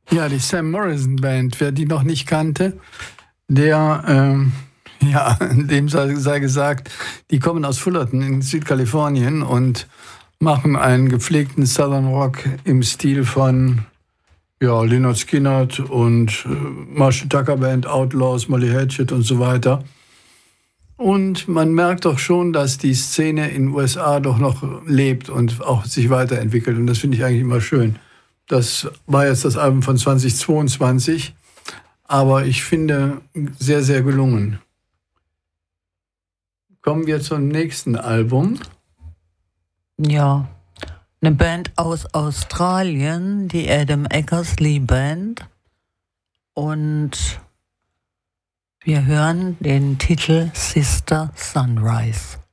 Ja, die Sam Morrison Band, wer die noch nicht kannte, der, dem sei gesagt, die kommen aus Fullerton in Südkalifornien und machen einen gepflegten Southern Rock im Stil von Lynyrd Skynyrd und Marshall Tucker Band, Outlaws, Molly Hatchet und so weiter. Und man merkt doch schon, dass die Szene in den USA doch noch lebt und auch sich weiterentwickelt. Und das finde ich eigentlich immer schön. Das war jetzt das Album von 2022, aber ich finde sehr, sehr gelungen. Kommen wir zum nächsten Album. Ja, eine Band aus Australien, die Adam Eckersley Band. Und wir hören den Titel Sister Sunrise.